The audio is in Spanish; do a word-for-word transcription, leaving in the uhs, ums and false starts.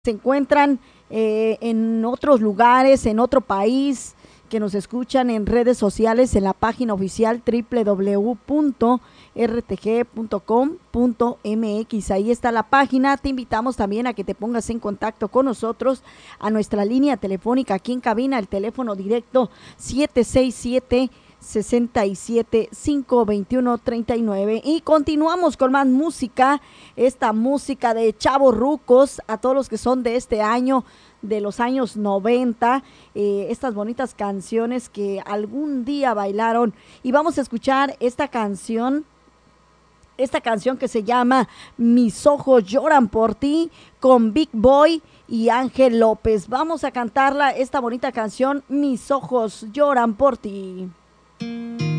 se encuentran eh, en otros lugares, en otro país, que nos escuchan en redes sociales, en la página oficial w w w punto r t g punto com punto m x. Ahí está la página. Te invitamos también a que te pongas en contacto con nosotros a nuestra línea telefónica aquí en cabina, el teléfono directo siete seis siete, seis siete, cinco dos uno, tres nueve. Y continuamos con más música, esta música de chavos rucos, a todos los que son de este año, de los años noventa, eh, estas bonitas canciones que algún día bailaron. Y vamos a escuchar esta canción, esta canción que se llama Mis ojos lloran por ti, con Big Boy y Ángel López. Vamos a cantarla, esta bonita canción, Mis ojos lloran por ti.